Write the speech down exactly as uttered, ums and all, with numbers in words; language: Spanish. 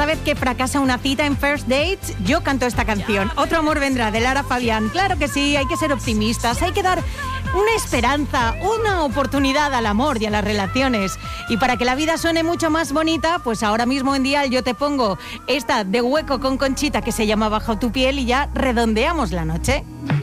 vez que fracasa una cita en First Dates, yo canto esta canción. Otro amor vendrá, de Lara Fabián. Claro que sí, hay que ser optimistas, hay que dar una esperanza, una oportunidad al amor y a las relaciones. Y para que la vida suene mucho más bonita, pues ahora mismo en Dial yo te pongo esta de Hueco con Conchita que se llama Bajo tu piel y ya redondeamos la noche.